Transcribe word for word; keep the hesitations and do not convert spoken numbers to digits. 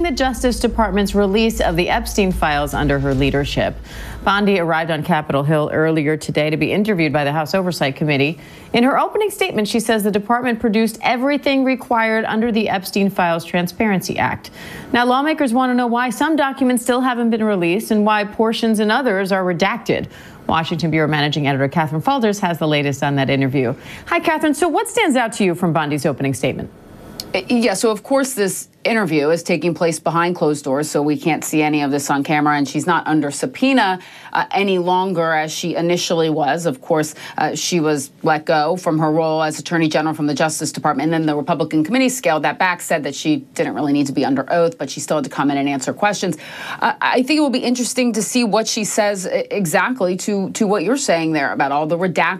the Justice Department's release of the Epstein files under her leadership. Bondi arrived on Capitol Hill earlier today to be interviewed by the House Oversight Committee. In her opening statement, she says the department produced everything required under the Epstein Files Transparency Act. Now, lawmakers want to know why some documents still haven't been released and why portions and others are redacted. Washington Bureau Managing Editor Catherine Faulders has the latest on that interview. Hi, Catherine. So what stands out to you from Bondi's opening statement? Yeah, so of course this interview is taking place behind closed doors, so we can't see any of this on camera, and she's not under subpoena uh, any longer as she initially was. Of course, uh, she was let go from her role as Attorney General from the Justice Department, and then the Republican committee scaled that back, said that she didn't really need to be under oath, but she still had to come in and answer questions. Uh, I think it will be interesting to see what she says exactly to, to what you're saying there about all the redactions